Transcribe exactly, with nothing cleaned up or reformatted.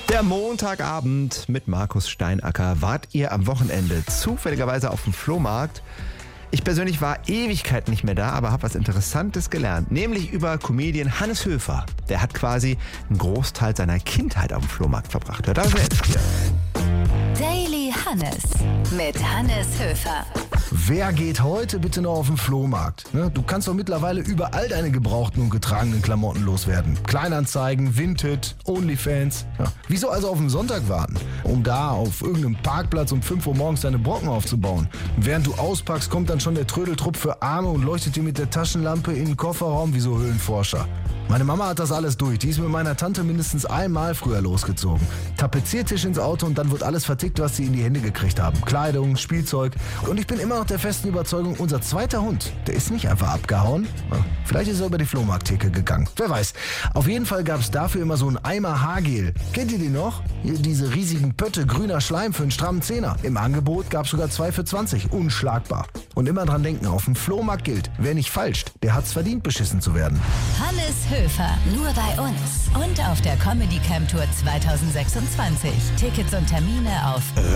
Der Montagabend mit Markus Steinacker. Wart ihr am Wochenende zufälligerweise auf dem Flohmarkt? Ich persönlich war Ewigkeit nicht mehr da, aber habe was Interessantes gelernt. Nämlich über Comedian Hannes Höfer. Der hat quasi einen Großteil seiner Kindheit auf dem Flohmarkt verbracht. Hört also jetzt hier. Daily Hannes mit Hannes Höfer. Wer geht heute bitte noch auf den Flohmarkt? Ne? Du kannst doch mittlerweile überall deine gebrauchten und getragenen Klamotten loswerden. Kleinanzeigen, Vinted, Onlyfans. Ja. Wieso also auf den Sonntag warten? Um da auf irgendeinem Parkplatz um fünf Uhr morgens deine Brocken aufzubauen. Während du auspackst, kommt dann schon der Trödeltrupp für Arme und leuchtet dir mit der Taschenlampe in den Kofferraum wie so Höhlenforscher. Meine Mama hat das alles durch. Die ist mit meiner Tante mindestens einmal früher losgezogen. Tapeziertisch ins Auto und dann wird alles vertickt, was sie in die Hände gekriegt haben. Kleidung, Spielzeug. Und ich bin immer noch der festen Überzeugung, unser zweiter Hund, der ist nicht einfach abgehauen. Ja, vielleicht ist er über die Flohmarkttheke gegangen. Wer weiß. Auf jeden Fall gab es dafür immer so einen Eimer Haargel. Kennt ihr die noch? Hier diese riesigen Pötte, grüner Schleim für einen strammen Zehner. Im Angebot gab es sogar zwei für zwanzig. Unschlagbar. Und immer dran denken, auf dem Flohmarkt gilt, wer nicht falscht, der hat's verdient, beschissen zu werden. Hannes Höfer, nur bei uns und auf der Comedy Camp Tour zwanzig sechsundzwanzig. Tickets und Termine auf